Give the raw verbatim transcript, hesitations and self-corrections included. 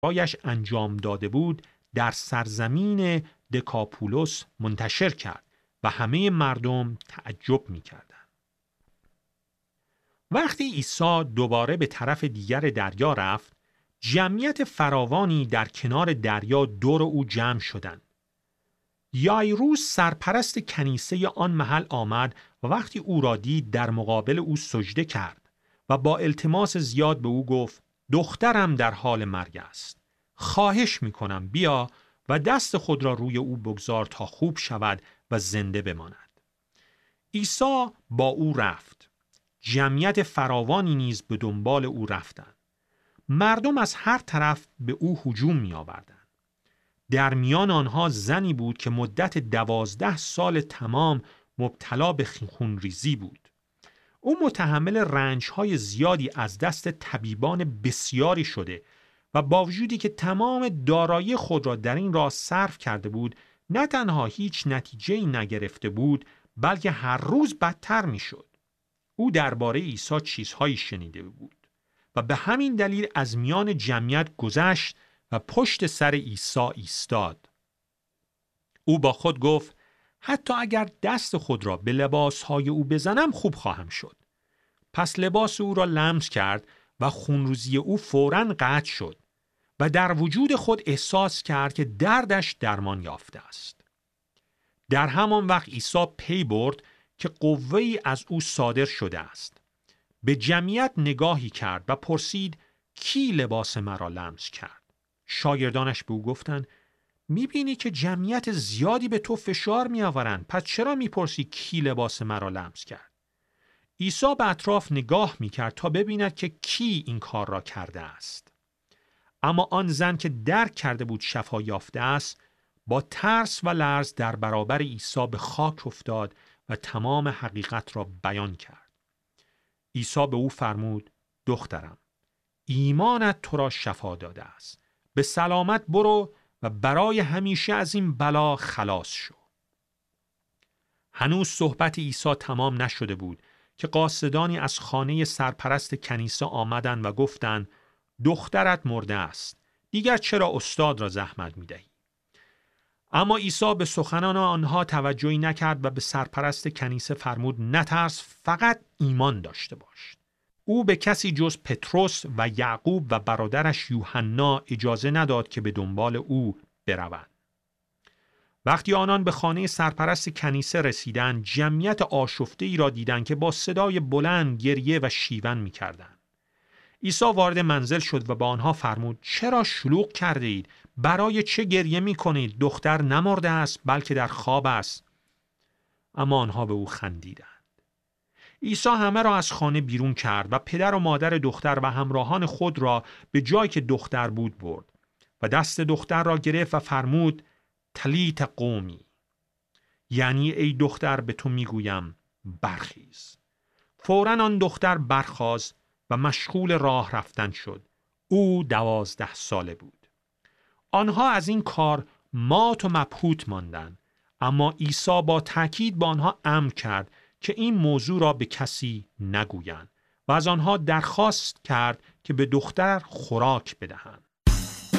رایش انجام داده بود در سرزمین دکاپولوس منتشر کرد و همه مردم تعجب می‌کردند. وقتی عیسی دوباره به طرف دیگر دریا رفت، جمعیت فراوانی در کنار دریا دور او جمع شدند. یایروس سرپرست کنیسه آن محل آمد و وقتی او را دید در مقابل او سجده کرد و با التماس زیاد به او گفت: دخترم در حال مرگ است. خواهش می‌کنم بیا و دست خود را روی او بگذار تا خوب شود و زنده بماند. عیسی با او رفت. جمعیت فراوانی نیز به دنبال او رفتند. مردم از هر طرف به او هجوم می‌آوردند. در میان آنها زنی بود که مدت دوازده سال تمام مبتلا به خونریزی بود. او متحمل رنج‌های زیادی از دست طبیبان بسیاری شده و با وجودی که تمام دارایی خود را در این راه صرف کرده بود، نه تنها هیچ نتیجه‌ای نگرفته بود، بلکه هر روز بدتر می‌شد. او درباره عیسی چیزهایی شنیده بود و به همین دلیل از میان جمعیت گذشت و پشت سر عیسی ایستاد. او با خود گفت: حتی اگر دست خود را به لباسهای او بزنم خوب خواهم شد. پس لباس او را لمس کرد و خونریزی او فوراً قطع شد و در وجود خود احساس کرد که دردش درمان یافته است. در همان وقت عیسی پی برد که قوه‌ای از او صادر شده است. به جمعیت نگاهی کرد و پرسید: کی لباس مرا لمس کرد؟ شاگردانش به او گفتند: میبینی که جمعیت زیادی به تو فشار میآورند، پس چرا میپرسی کی لباس مرا لمس کرد؟ عیسی به اطراف نگاه میکرد تا ببیند که کی این کار را کرده است. اما آن زن که درک کرده بود شفا یافته است، با ترس و لرز در برابر عیسی به خاک افتاد و تمام حقیقت را بیان کرد. عیسی به او فرمود: دخترم، ایمانت تو را شفا داده است. به سلامت برو و برای همیشه از این بلا خلاص شو. هنوز صحبت عیسی تمام نشده بود که قاصدانی از خانه سرپرست کنیسه آمدند و گفتند: دخترت مرده است. دیگر چرا استاد را زحمت می‌دهی؟ اما عیسی به سخنان آنها توجهی نکرد و به سرپرست کنیسه فرمود: نترس، فقط ایمان داشته باش. او به کسی جز پتروس و یعقوب و برادرش یوحنا اجازه نداد که به دنبال او بروند. وقتی آنان به خانه سرپرست کنیسه رسیدند، جمعیت آشفته ای را دیدند که با صدای بلند گریه و شیون می‌کردند. عیسی وارد منزل شد و با آنها فرمود: چرا شلوغ کرده اید؟ برای چه گریه می‌کنید؟ دختر نمرده است، بلکه در خواب است. اما آنها به او خندیدند. عیسی همه را از خانه بیرون کرد و پدر و مادر دختر و همراهان خود را به جایی که دختر بود برد و دست دختر را گرفت و فرمود: تلیت قومی، یعنی ای دختر به تو میگویم برخیز. فوراً آن دختر برخاست و مشغول راه رفتن شد. او دوازده ساله بود. آنها از این کار مات و مبهوت ماندند، اما عیسی با تأکید با آنها امر کرد که این موضوع را به کسی نگویند و از آنها درخواست کرد که به دختر خوراک بدهند.